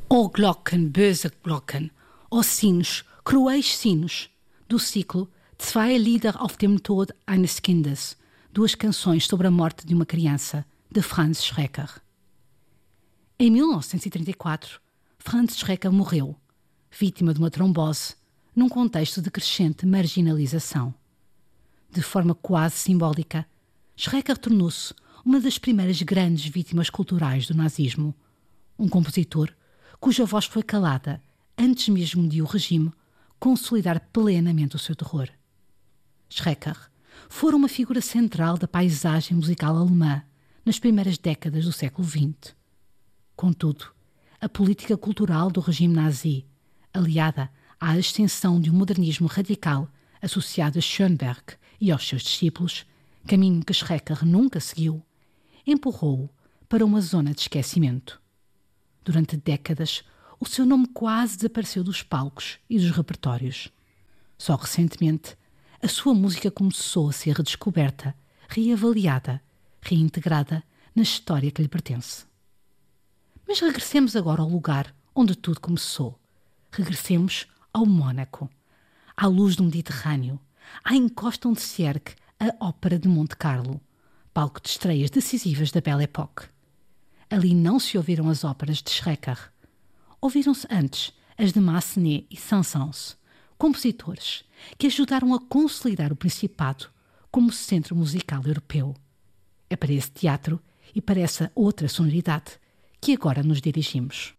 O Glocken, böse Glocken, os sinos, cruéis sinos, do ciclo Zwei Lieder auf dem Tod eines Kindes, 2 canções sobre a morte de uma criança, de Franz Schreker. Em 1934, Franz Schreker morreu, vítima de uma trombose, num contexto de crescente marginalização. De forma quase simbólica, Schreker tornou-se uma das primeiras grandes vítimas culturais do nazismo, um compositor cuja voz foi calada antes mesmo de o regime consolidar plenamente o seu terror. Schreker fora uma figura central da paisagem musical alemã nas primeiras décadas do século XX. Contudo, a política cultural do regime nazi, aliada à ascensão de um modernismo radical associado a Schoenberg e aos seus discípulos, caminho que Schreker nunca seguiu, empurrou-o para uma zona de esquecimento. Durante décadas, o seu nome quase desapareceu dos palcos e dos repertórios. Só recentemente, a sua música começou a ser redescoberta, reavaliada, reintegrada na história que lhe pertence. Mas regressemos agora ao lugar onde tudo começou. Regressemos ao Mónaco, à luz do Mediterrâneo, à encosta onde se ergue a Ópera de Monte Carlo, palco de estreias decisivas da Belle Époque. Ali não se ouviram as óperas de Schreker. Ouviram-se antes as de Massenet e Saint-Saëns, compositores que ajudaram a consolidar o Principado como centro musical europeu. É para esse teatro e para essa outra sonoridade que agora nos dirigimos.